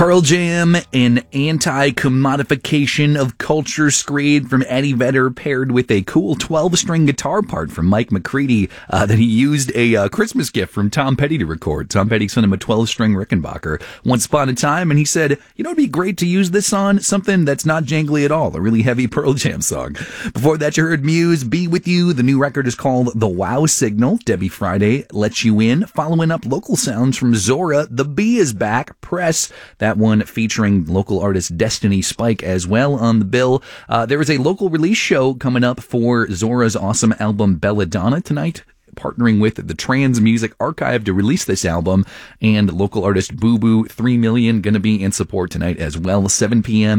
Pearl Jam, an anti-commodification of culture screed from Eddie Vedder, paired with a cool 12-string guitar part from Mike McCready that he used a Christmas gift from Tom Petty to record. Tom Petty sent him a 12-string Rickenbacker once upon a time, and he said, it'd be great to use this on something that's not jangly at all, a really heavy Pearl Jam song. Before that, you heard Muse, Be With You. The new record is called The Wow Signal. Debbie Friday, Let You In. Following up local sounds from Zora, The Bee Is Back. Press, that one featuring local artist Destiny Spike as well on the bill. There is a local release show coming up for Zora's awesome album Belladonna tonight, partnering with the Trans Music Archive to release this album, and local artist Boo Boo 3 Million going to be in support tonight as well, 7 p.m.